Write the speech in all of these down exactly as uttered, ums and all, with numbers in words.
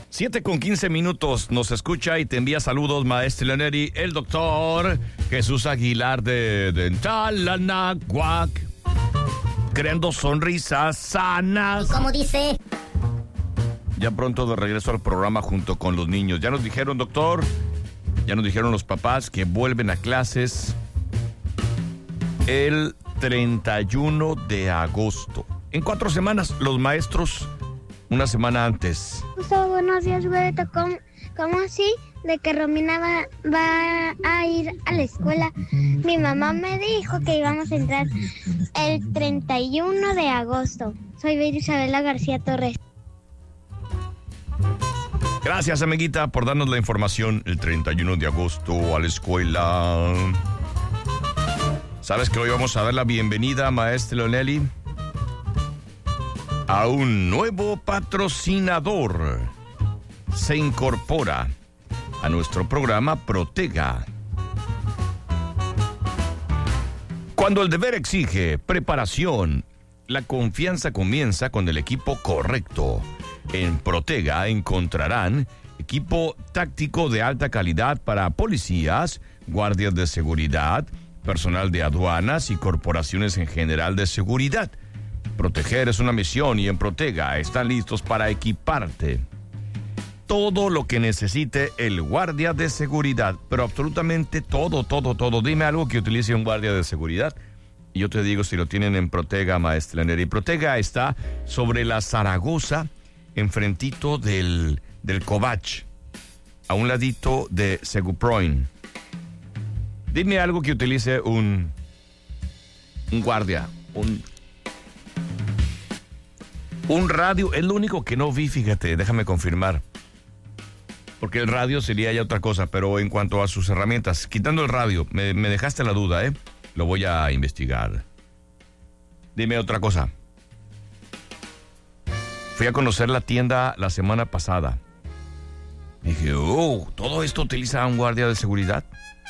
Siete con quince minutos, nos escucha y te envía saludos, maestro Leoneri, el doctor Jesús Aguilar de Dental Anahuac, creando sonrisas sanas. ¿Cómo dice? Ya pronto de regreso al programa junto con los niños. Ya nos dijeron, doctor, ya nos dijeron los papás que vuelven a clases el treinta y uno de agosto. En cuatro semanas, los maestros, una semana antes. Gustavo, buenos días, güerito. ¿Cómo, ¿Cómo así de que Romina va, va a ir a la escuela? Mi mamá me dijo que íbamos a entrar el treinta y uno de agosto. Soy Vera Isabela García Torres. Gracias, amiguita, por darnos la información. El treinta y uno de agosto a la escuela. ¿Sabes que hoy vamos a dar la bienvenida, maestra Leoneli, a un nuevo patrocinador? Se incorpora a nuestro programa Protega. Cuando el deber exige preparación, la confianza comienza con el equipo correcto. En Protega encontrarán equipo táctico de alta calidad para policías, guardias de seguridad, personal de aduanas y corporaciones en general de seguridad. Proteger es una misión y en Protega están listos para equiparte. Todo lo que necesite el guardia de seguridad, pero absolutamente todo, todo, todo. Dime algo que utilice un guardia de seguridad y yo te digo si lo tienen en Protega, maestra Leoneri. Protega está sobre la Zaragoza, enfrentito del, del Covach, a un ladito de Seguproin. Dime algo que utilice un, un guardia, un, un radio. Es lo único que no vi, fíjate, déjame confirmar. Porque el radio sería ya otra cosa, pero en cuanto a sus herramientas, quitando el radio, me, me dejaste la duda, ¿eh? Lo voy a investigar. Dime otra cosa. Fui a conocer la tienda la semana pasada. Dije, oh, ¿todo esto utiliza un guardia de seguridad?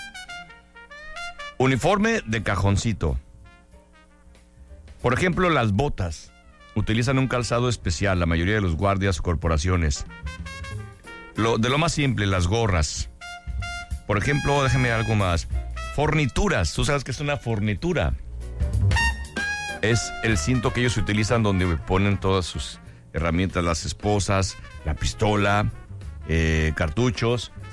Uniforme de cajoncito. Por ejemplo, las botas utilizan un calzado especial, la mayoría de los guardias o corporaciones. Lo, de lo más simple, las gorras. Por ejemplo, déjame algo más. Fornituras. ¿Tú sabes qué es una fornitura? Es el cinto que ellos utilizan donde ponen todas sus herramientas, las esposas, la pistola, eh, cartuchos.